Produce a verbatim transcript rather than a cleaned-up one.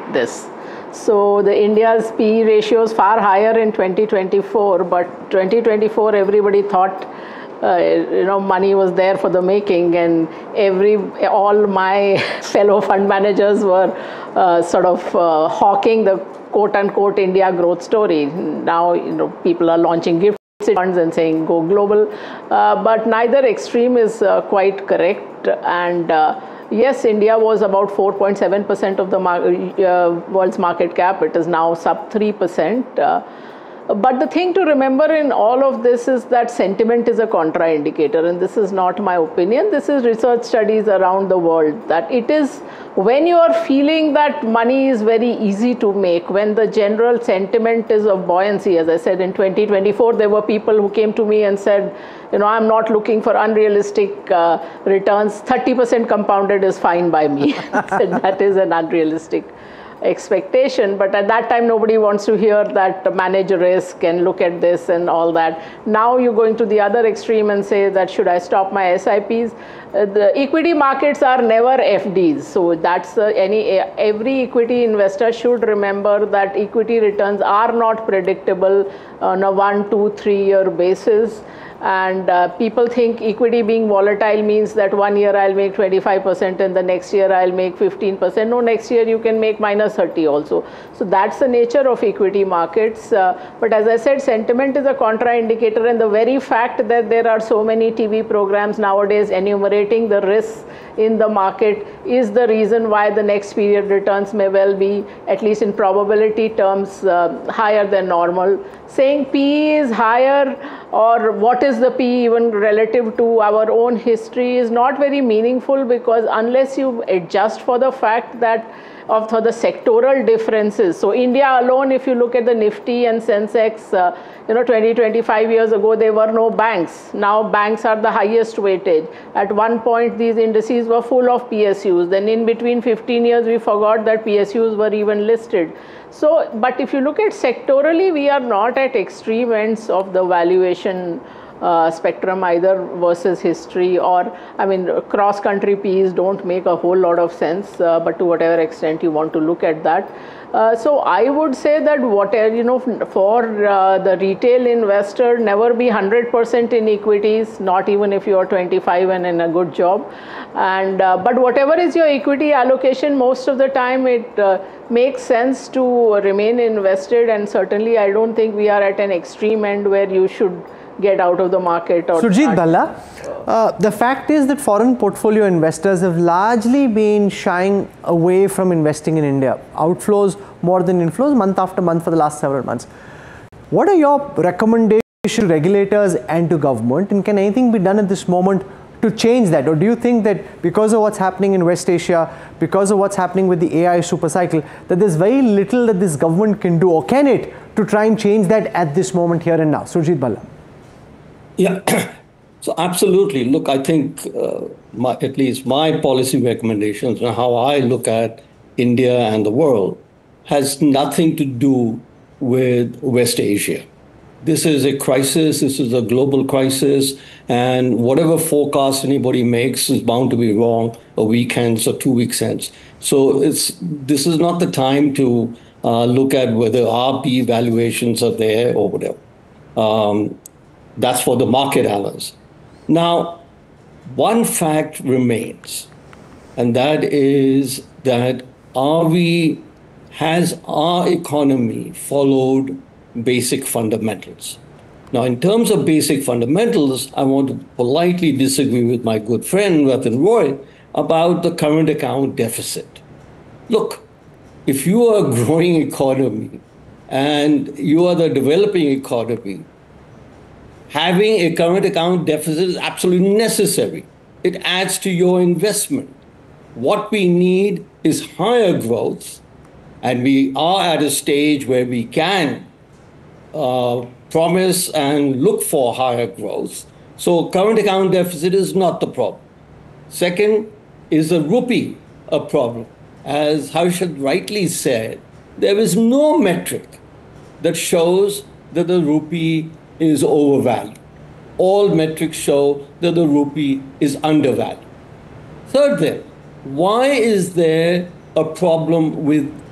this. So the India's P E ratio is far higher in twenty twenty-four, but twenty twenty-four everybody thought uh, you know money was there for the making, and every all my fellow fund managers were uh, sort of uh, hawking the quote unquote India growth story. Now you know people are launching gift funds and saying go global, uh, but neither extreme is uh, quite correct. And uh, yes, India was about four point seven percent of the mar uh, world's market cap. It is now sub three percent. Uh, but the thing to remember in all of this is that sentiment is a contraindicator, and this is not my opinion. This is research studies around the world, that it is when you are feeling that money is very easy to make, when the general sentiment is of buoyancy. As I said, in twenty twenty-four, there were people who came to me and said, you know, I'm not looking for unrealistic uh, returns. thirty percent compounded is fine by me. I said, that is an unrealistic expectation. But at that time, nobody wants to hear that manage risk and look at this and all that. Now you're going to the other extreme and say that should I stop my S I Ps? Uh, the equity markets are never F Ds. So that's uh, any every equity investor should remember that equity returns are not predictable on a one, two, three year basis. And uh, people think equity being volatile means that one year I'll make twenty-five percent and the next year I'll make fifteen percent. No, next year you can make minus thirty also. So that's the nature of equity markets. Uh, but as I said, sentiment is a contraindicator, and the very fact that there are so many T V programs nowadays enumerating the risks in the market is the reason why the next period returns may well be, at least in probability terms, uh, higher than normal. Saying P E is higher, or what is the P E even relative to our own history, is not very meaningful, because unless you adjust for the fact that of for the sectoral differences. So India alone, if you look at the Nifty and Sensex, uh, you know, twenty, twenty-five years ago, there were no banks. Now banks are the highest weightage. At one point, these indices were full of P S Us. Then in between fifteen years, we forgot that P S Us were even listed. So, but if you look at sectorally, we are not at extreme ends of the valuation uh, spectrum either versus history, or, I mean, cross-country P Es don't make a whole lot of sense, uh, but to whatever extent you want to look at that. Uh, so I would say that whatever, you know, for uh, the retail investor, never be one hundred percent in equities, not even if you are twenty-five and in a good job. And uh, but whatever is your equity allocation, most of the time it uh, makes sense to remain invested. And certainly I don't think we are at an extreme end where you should get out of the market. Or Surjit Bhalla, uh, the fact is that foreign portfolio investors have largely been shying away from investing in India. Outflows more than inflows month after month for the last several months. What are your recommendations to regulators and to government, and can anything be done at this moment to change that? Or do you think that because of what's happening in West Asia, because of what's happening with the A I super cycle, that there's very little that this government can do, or can it, to try and change that at this moment here and now? Surjit Bhalla. Yeah, so absolutely. Look, I think uh, my, at least my policy recommendations and how I look at India and the world has nothing to do with West Asia. This is a crisis. This is a global crisis. And whatever forecast anybody makes is bound to be wrong a week hence or two weeks hence. So it's, this is not the time to uh, look at whether our P E valuations are there or whatever. Um, That's for the market analysts. Now, one fact remains, and that is that are we, has our economy followed basic fundamentals? Now, in terms of basic fundamentals, I want to politely disagree with my good friend, Ratan Roy, about the current account deficit. Look, if you are a growing economy and you are the developing economy, having a current account deficit is absolutely necessary. It adds to your investment. What we need is higher growth, and we are at a stage where we can uh, promise and look for higher growth. So current account deficit is not the problem. Second, is the rupee a problem? As Harshad rightly said, there is no metric that shows that the rupee is overvalued. All metrics show that the rupee is undervalued. Third thing, why is there a problem with